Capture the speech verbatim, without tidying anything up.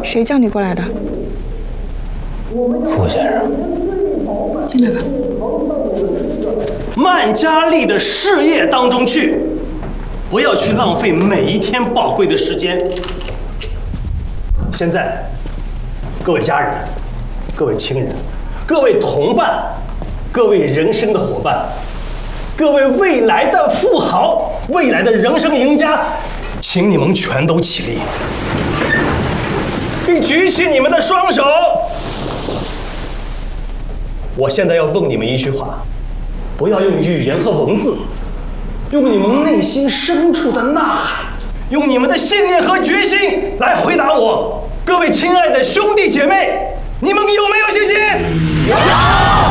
谁叫你过来的？ 傅先生， 进来吧。 曼佳丽的事业当中去，不要去浪费每一天宝贵的时间。现在，各位家人、各位亲人、各位同伴、各位人生的伙伴、各位未来的富豪、未来的人生赢家，请你们全都起立，并举起你们的双手。我现在要问你们一句话，不要用语言和文字，用你们内心深处的呐喊，用你们的信念和决心来回答我。各位亲爱的兄弟姐妹，你们有没有信心？有。